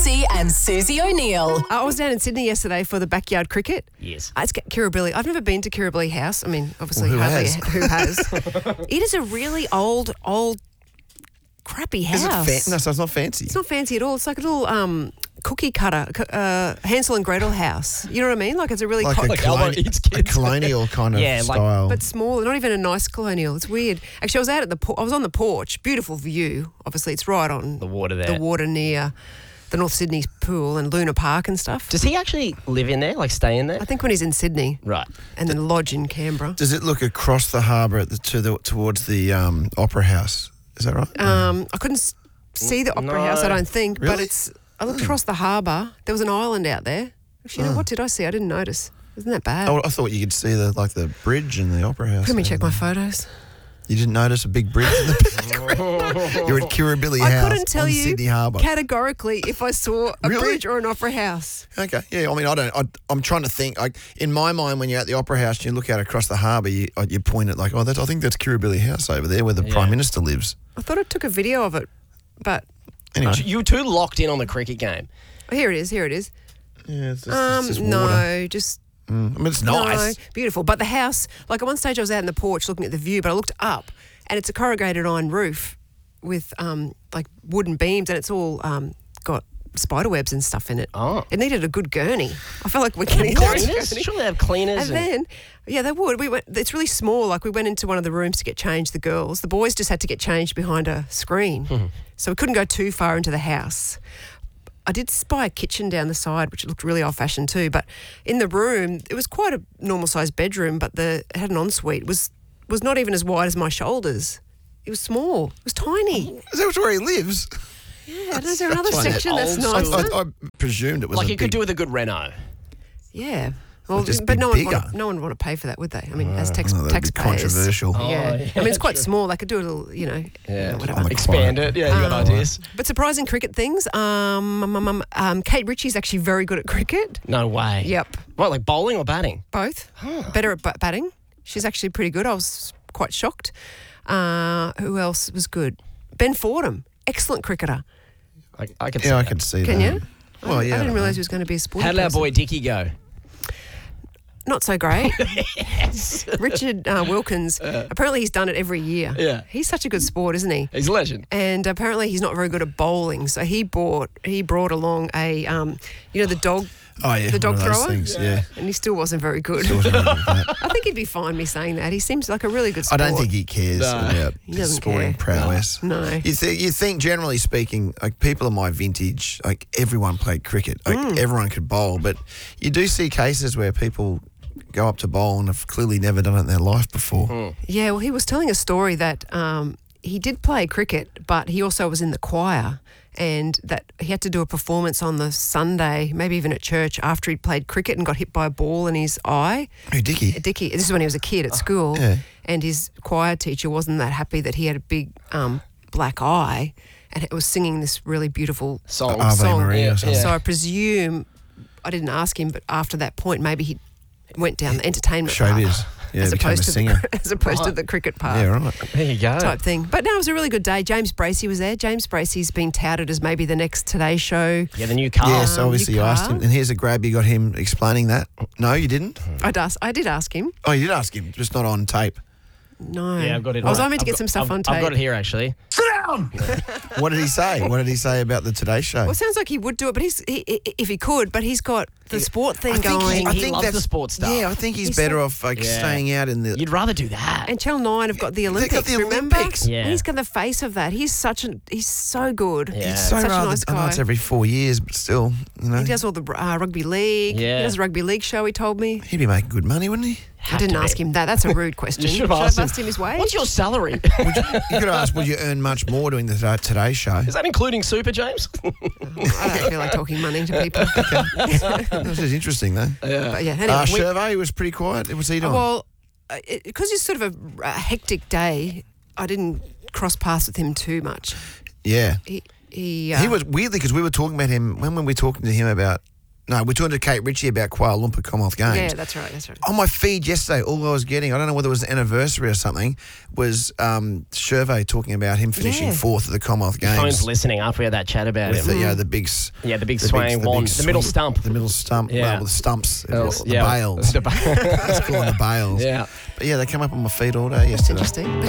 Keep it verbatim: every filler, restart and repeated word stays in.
Marsey and Susie O'Neill. I was down in Sydney yesterday for the backyard cricket. Yes. Uh, It's Kirribilli. I've never been to Kirribilli House. I mean, obviously, Well, who hardly has? who has. It is a really old, old, crappy house. Is it fa- no, so it's not fancy. It's not fancy at all. It's like a little um, cookie cutter, uh, Hansel and Gretel house. You know what I mean? Like it's a really like co- a, Like Elmo coloni- eats a kids. colonial kind of Yeah, like- style. but smaller, not even a nice colonial. It's weird. Actually, I was out at the por- I was on the porch. Beautiful view. Obviously, it's right on The water there. the water near the North Sydney pool and Luna Park and stuff. Does he actually live in there, like stay in there? I think when he's in Sydney, Right. and then lodge in Canberra. Does it look across the harbour at the, to the, towards the um, Opera House? Is that right? Um, I couldn't s- see the Opera No. House, I don't think, but Really? it's. I looked across the harbour. There was an island out there. Actually, Oh. what did I see? I didn't notice. Isn't that bad? Oh, I thought you could see the like the bridge in the Opera House. Let me over check my there. photos. You didn't notice a big bridge in the background? You're at Kirribilli I House couldn't tell on you Sydney Harbour. categorically if I saw a Really? bridge or an opera house. Okay, yeah. I mean, I don't. I, I'm trying to think. Like in my mind, when you're at the Opera House, you look out across the harbour. You uh, you point at like, oh, that's. I think that's Kirribilli House over there, where the Yeah. Prime Minister lives. I thought I took a video of it, but Anyway, You were too locked in on the cricket game. here it is. Here it is. yeah, it's, just, Um, it's just water. no, just Mm, I mean, it's nice. no, beautiful. But the house, like at one stage, I was out in the porch looking at the view, but I looked up, and it's a corrugated iron roof with um like wooden beams, and it's all um got spider webs and stuff in it. Oh. It needed a good gurney. I felt like we're getting there. Cleaners? Surely they have cleaners. And then, yeah, they would. We went. It's really small. Like we went into one of the rooms to get changed. The girls, the boys, just had to get changed behind a screen, so we couldn't go too far into the house. I did spy a kitchen down the side, which looked really old-fashioned too. But in the room, it was quite a normal-sized bedroom, but the it had an ensuite. It was was not even as wide as my shoulders. It was small. It was tiny. Is that where he lives? Yeah. Is there another That's like section that's old nicer? I, I, I presumed it was like a you could big, do with a good reno. Yeah. Well, just but be no one, bigger. want, no one would want to pay for that, would they? I mean, as tax, Oh, that'd be taxpayers. controversial. Oh, yeah. yeah, I mean, it's quite true. small. They could do a little, you know, Yeah. you know, whatever. On the Expand quiet. it. Yeah, you got Um, ideas. But surprising cricket things. Um, um, um, um, um, Kate Ritchie's actually very good at cricket. No way. Yep, What, like bowling or batting? both. Better at bat- batting. She's actually pretty good. I was quite shocked. Uh, who else was good? Ben Fordham, excellent cricketer. I, I could Yeah, see I that. can see Can that. you? Well, I, yeah. I I didn't don't realise know. he was going to be a sporty How did our person. boy Dickie go? Not so great. Richard uh, Wilkins, apparently he's done it every year. Yeah. He's such a good sport, isn't he? He's a legend. And apparently he's not very good at bowling, so he bought he brought along a um, you know the dog Oh yeah, the dog one of those thrower, things, yeah. and he still wasn't very good. Still wasn't really good at that. I think he'd be fine me saying that. He seems like a really good I sport. don't think he cares No. about He his doesn't sporting care. prowess. No. No. You, th- you think, generally speaking, like people of my vintage, like everyone played cricket, like Mm. everyone could bowl, but you do see cases where people go up to bowl and have clearly never done it in their life before. Yeah, well, he was telling a story that um, he did play cricket, but he also was in the choir, and that he had to do a performance on the Sunday, maybe even at church, after he'd played cricket and got hit by a ball in his eye. Who, Dickie? Dickie, this is when he was a kid at school, yeah. and his choir teacher wasn't that happy that he had a big um, black eye, and it was singing this really beautiful Song. Ave song. Maria or something. So I presume, I didn't ask him, but after that point, maybe he went down the entertainment Showbiz. path, Yeah, as became a opposed to singer. the, as opposed to Right. the cricket path. Yeah, right. There you go. Type thing. But no, it was a really good day. James Bracey was there. James Bracey's been touted as maybe the next Today Show. Yeah, the new car. Yes, Um, obviously you you asked him. can't. And here's a grab, you got him explaining that. No, you didn't? I'd ask, I did ask him. Oh, you did ask him, just not on tape. No. Yeah, I've got it. I was Right. hoping to I've get got- some stuff I've, on tape. I've got it here, actually. What did he say? What did he say about the Today Show? Well, it sounds like he would do it, but he's he, he- if he could, but he's got the sport thing I think going. he, I He think loves that's, the sports stuff. Yeah, I think he's, He's better so- off like Yeah. staying out in the. You'd rather do that. And Channel Nine have got the They've Olympics. got the remember? Olympics. Yeah. He's got the face of that. He's such an. He's so good. Yeah. He's so Such a rather. nice I know guy. it's every four years, but still, you know, He does all the uh, rugby league. Yeah. He does a rugby league show. He told me. he'd be making good money, wouldn't he? I didn't ask him that. That's a rude question. You should have I asked asked him, him his wage? What's your salary? Would you, you could have asked, would you earn much more doing the uh, Today Show? Is that including Super, James? I don't feel like talking money to people. This is interesting, though. But yeah, anyway. Uh, we- Chervais was pretty quiet. What's he doing? well, because it's sort of a, a hectic day, I didn't cross paths with him too much. yeah. He he, uh, He was weirdly, because we were talking about him, when were we talking to him about No, we're talking to Kate Ritchie about Kuala Lumpur Commonwealth Games. Yeah, that's right. That's right. On my feed yesterday, all I was getting, I don't know whether it was an anniversary or something, was um, Shervay talking about him finishing Yeah. fourth at the Commonwealth Games. Phone's listening after we had that chat about with him. the, you know, the big, s- Yeah, the big the swaying the wand, big the middle swing- stump. the middle stump, Yeah. well, the stumps, Oh, the yeah. bails. The ba- Let's call them the bails. Yeah. But yeah, they come up on my feed all day yesterday. Interesting.